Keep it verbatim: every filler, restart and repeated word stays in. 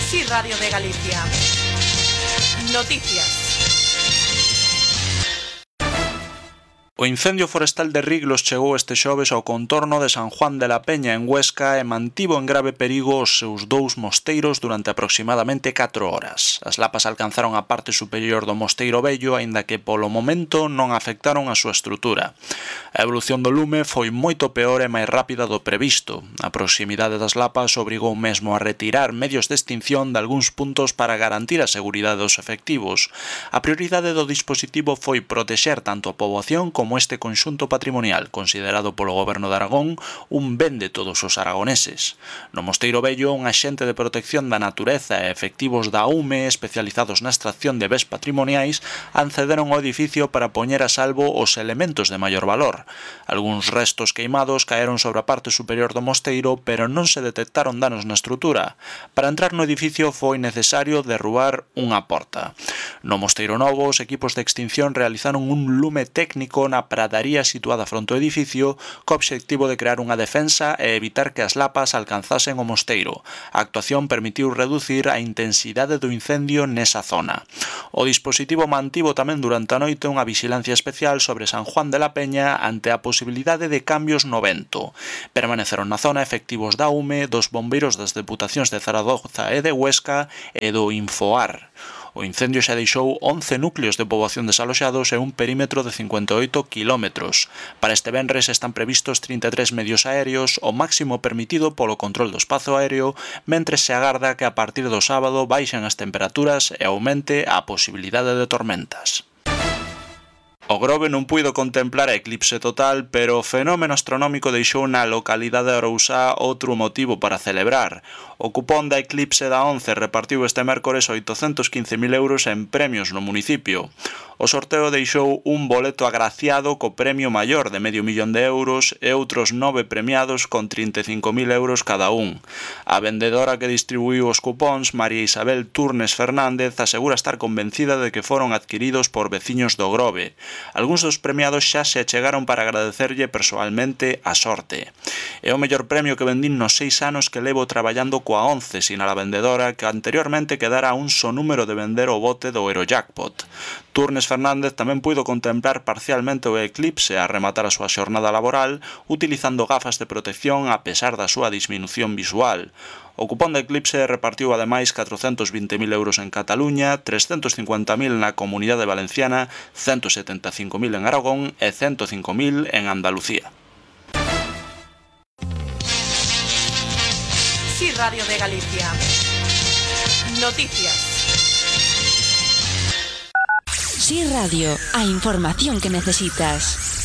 Sí, Radio de Galicia. Noticias. O incendio forestal de Riglos chegou este xoves ao contorno de San Juan de la Peña en Huesca e mantivo en grave perigo os seus dous mosteiros durante aproximadamente catro horas. As lapas alcanzaron a parte superior do mosteiro vello, aínda que polo momento non afectaron a súa estrutura. A evolución do lume foi moito peor e máis rápida do previsto. A proximidade das lapas obrigou mesmo a retirar medios de extinción de algúns puntos para garantir a seguridade dos efectivos. A prioridade do dispositivo foi protexer tanto a poboación como este conxunto patrimonial, considerado polo Goberno de Aragón un ben de todos os aragoneses. No Mosteiro Vello, un axente de protección da natureza e efectivos da U M E especializados na extracción de bens patrimoniais accederon ao edificio para poñer a salvo os elementos de maior valor. Algúns restos queimados caeron sobre a parte superior do mosteiro, pero non se detectaron danos na estrutura. Para entrar no edificio foi necesario derrubar unha porta. No Mosteiro Novo, os equipos de extinción realizaron un lume técnico na pradaría situada fronte ao edificio co obxectivo de crear unha defensa e evitar que as lapas alcanzasen o mosteiro. A actuación permitiu reducir a intensidade do incendio nesa zona. O dispositivo mantivo tamén durante a noite unha vixilancia especial sobre San Juan de la Peña ante a posibilidade de cambios no vento. Permaneceron na zona efectivos da U M E, dos bombeiros das deputacións de Zaragoza e de Huesca e do Infoar. O incendio xa deixou once núcleos de poboación desaloxados e un perímetro de cincuenta e oito quilómetros. Para este venres están previstos trinta e tres medios aéreos, o máximo permitido polo control do espazo aéreo, mentres se agarda que a partir do sábado baixen as temperaturas e aumente a posibilidade de tormentas. O Grove non puido contemplar a eclipse total, pero o fenómeno astronómico deixou na localidade de Arousá outro motivo para celebrar. O cupón da eclipse da once repartiu este mércores oitocentos quince mil euros en premios no municipio. O sorteo deixou un boleto agraciado co premio maior de medio millón de euros e outros nove premiados con trinta e cinco mil euros cada un. A vendedora que distribuiu os cupóns, María Isabel Turnes Fernández, asegura estar convencida de que foron adquiridos por veciños do Grove. Algúns dos premiados xa se achegaron para agradecerlle persoalmente a sorte. É o mellor premio que vendín nos seis anos que levo traballando coa once, sinala a vendedora, que anteriormente quedara un só número de vender o bote do Eurojackpot. Turnes Fernández tamén puido contemplar parcialmente o eclipse a rematar a súa xornada laboral utilizando gafas de protección a pesar da súa disminución visual. O cupón de eclipse repartiu ademais catrocentos vinte mil euros en Cataluña, trescentos cincuenta mil na Comunidade Valenciana, ciento setenta e cinco mil en Aragón e ciento cinco mil en Andalucía. Sí, Radio de Galicia. Noticias. Sí Radio, a información que necesitas.